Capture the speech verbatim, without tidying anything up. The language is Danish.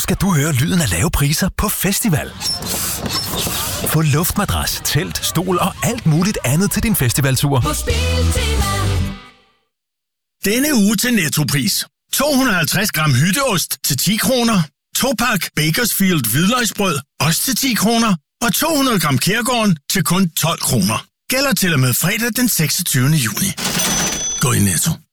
skal du høre lyden af lave priser på festival. Få luftmadras, telt, stol og alt muligt andet til din festivaltur. På Biltema. Denne uge til Nettopris. to hundrede og halvtreds gram hytteost til ti kroner. to pak Bakersfield hvidløgsbrød, også til ti kroner. Og to hundrede gram Kærgården til kun tolv kroner. Gælder til og med fredag den seksogtyvende juni. Gå i Netto.